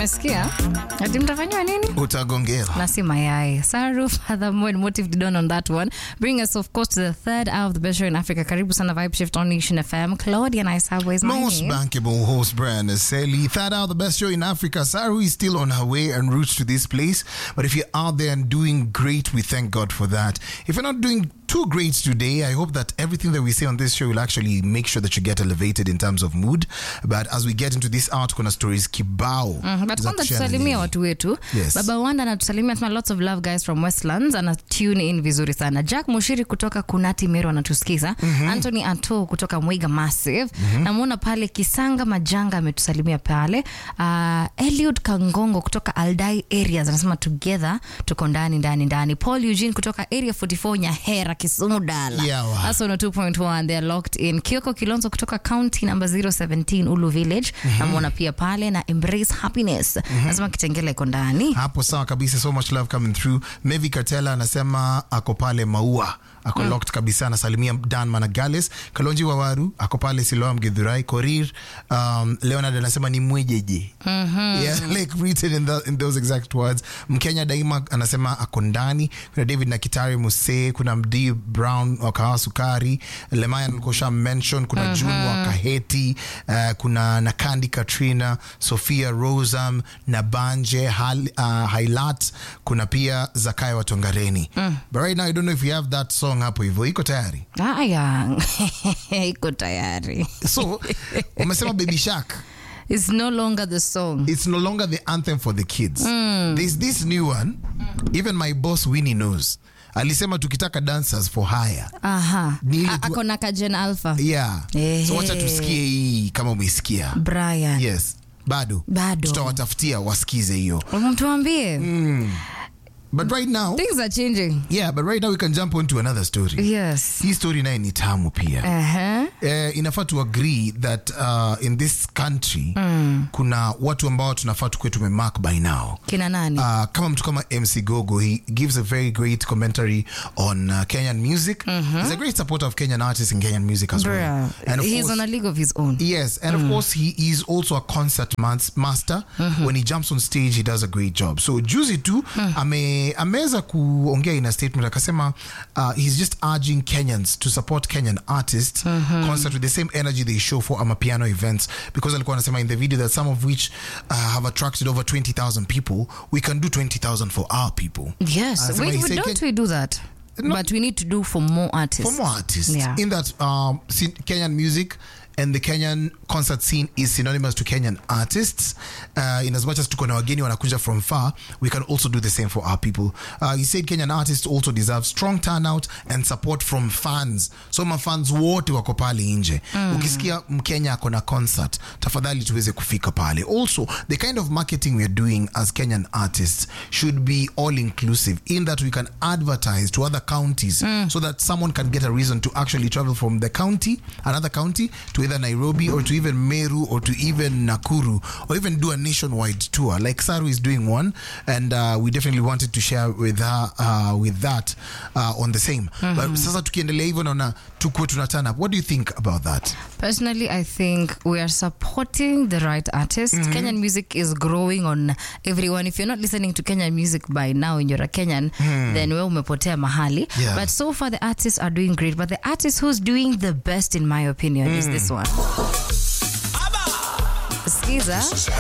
Umesikia? Ati mtafanywa nini? Utagongewa. Na si mayai. Saru, furthermore, and motive done on that one. Bring us, of course, to the third hour of the best show in Africa. Karibu sana Vibe Shift on Nation FM. Claudia Nice Highways. Most bankable host Brian Aseli. Third hour of the best show in Africa. Saru is still on her way en route to this place. But if you're out there and doing great, we thank God for that. If you're not doing too great today, I hope that everything that we say on this show will actually make sure that you get elevated in terms of mood. But as we get into this hour, kuna stories kibao. But kwanza tusalimia watu wetu. Yes. Baba Wanda anatusalimia, tuna lots of love guys from Westlands, ana tune in vizuri sana. Jack Mushiri kutoka Kunati Meru anatusikiza. Anthony Ato kutoka Mwiga Massive. Namuona pale Kisanga Majanga ametusalimia pale. Eliud Kangongo kutoka Aldai areas anasema together tuko ndani. Paul Eugene kutoka area 44 Nyahera Kisumu Dala. Yeah, That's on 2.1, they're locked in. Kioko Kilonzo kutoka county number 017 Ulu Village. Namuona pia pale na Embrace Happiness. Anasema Kitengele iko ndani. Hapo sawa kabisa, so much love coming through. Mevi Katela anasema ako pale Maua. Ako locked kabisa, anasalimia Dan Managales. Kalonji Wawaru ako pale Siloam Githurai. Korir Leonard anasema ni mwejeje. Yeah, like written in those exact words. Mkenya Daima anasema ako ndani. Kuna David Nakitari Muse, kuna Mdi Brown wa Kahawa Sukari, Lemaya Nkosha mention, kuna June wa Kaheti, kuna Nakandi Katrina, Sophia Rosam, Nabanje Highlat, kuna pia Zakaya wa Tongareni. But right now I don't know if you have that song hapo hivyo. Iko tayari? Iko tayari. So, umesema Baby Shark. It's no longer the song. It's no longer the anthem for the kids. There's this new one. Even my boss Winnie knows. Alisema tukitaka dancers for hire. Ako na Kajen Alpha. Yeah. So wacha tusikie hii kama umesikia. Brian. Yes. Bado. Tutawatafutia wasikize hiyo. Mtuambie. But right now, things are changing. Yeah, but right now we can jump on to another story. Yes. Hii story nayo ni tamu pia. Inafaa to agree that in this country kuna watu ambao tunafaa tukue tumemark by now. Kina nani? Kama mtu kama MC Gogo, he gives a very great commentary on Kenyan music. He's a great supporter of Kenyan artists and Kenyan music as well. And he's on a league of his own. Yes, and of course he is also a concert master. When he jumps on stage, he does a great job. So juzi tu ameweza kuongea in a statement akasema he's just urging Kenyans to support Kenyan artists concert with the same energy they show for Amapiano events, because alikuwa anasema in the video that some of which have attracted over 20,000 people, we can do 20,000 for our people. Yes, we do that? No, but we need to do for more artists. For more artists. Yeah. In that Kenyan music and the Kenyan concert scene is synonymous to Kenyan artists. In as much as tuko na wageni wanakuja from far, we can also do the same for our people. He said Kenyan artists also deserve strong turnout and support from fans. So mafans wote wako pale nje. Ukisikia Mkenya ako na concert, tafadhali tuweze kufika pale. Also, the kind of marketing we are doing as Kenyan artists should be all inclusive, in that we can advertise to other counties so that someone can get a reason to actually travel from the county, another county, to either Nairobi or to even Meru or to even Nakuru, or even do a nationwide tour like Saru is doing one, and we definitely wanted to share with her with that on the same. But sasa tukiendelea hivyo naona tukue tunatana up. What do you think about that? Personally, I think we are supporting the right artists. Kenyan music is growing on everyone. If you're not listening to Kenyan music by now and you're a Kenyan, then wewe umepotea mahali. Yeah. But so far the artists are doing great. But the artist who's doing the best in my opinion is this one. Skiza.